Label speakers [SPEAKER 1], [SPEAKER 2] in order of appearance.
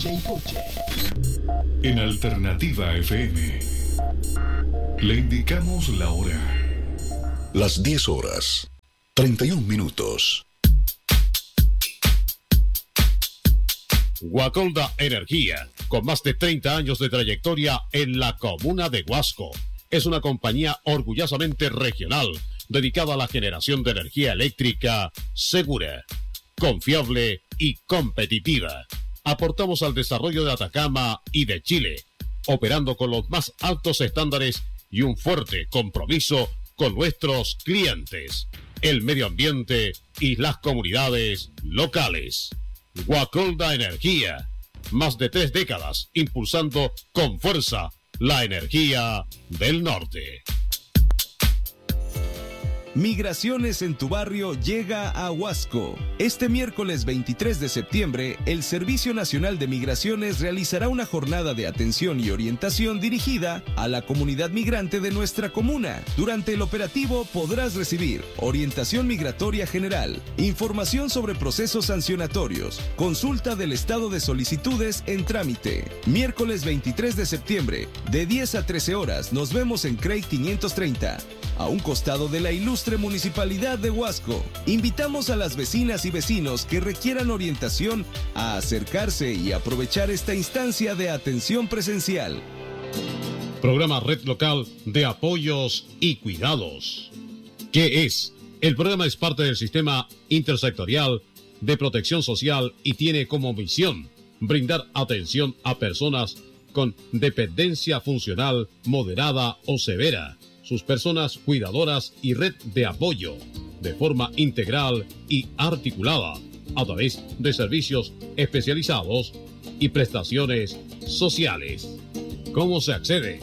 [SPEAKER 1] y coche.
[SPEAKER 2] En Alternativa FM le indicamos la hora. Las 10 horas, 31 minutos.
[SPEAKER 3] Guacolda Energía, con más de 30 años de trayectoria en la comuna de Huasco. Es una compañía orgullosamente regional, dedicada a la generación de energía eléctrica segura, confiable y competitiva. Aportamos al desarrollo de Atacama y de Chile, operando con los más altos estándares y un fuerte compromiso con nuestros clientes, el medio ambiente y las comunidades locales. Guacolda Energía, más de 3 décadas impulsando con fuerza la energía del norte.
[SPEAKER 4] Migraciones en tu barrio llega a Huasco. Este miércoles 23 de septiembre, el Servicio Nacional de Migraciones realizará una jornada de atención y orientación dirigida a la comunidad migrante de nuestra comuna. Durante el operativo podrás recibir orientación migratoria general, información sobre procesos sancionatorios, consulta del estado de solicitudes en trámite. Miércoles 23 de septiembre, de 10 a 13 horas, nos vemos en Craig 530, a un costado de la ilustre Municipalidad de Huasco. Invitamos a las vecinas y vecinos que requieran orientación a acercarse y aprovechar esta instancia de atención presencial.
[SPEAKER 3] Programa Red Local de Apoyos y Cuidados. ¿Qué es? El programa es parte del sistema intersectorial de protección social y tiene como misión brindar atención a personas con dependencia funcional moderada o severa, sus personas cuidadoras y red de apoyo, de forma integral y articulada, a través de servicios especializados y prestaciones sociales. ¿Cómo se accede?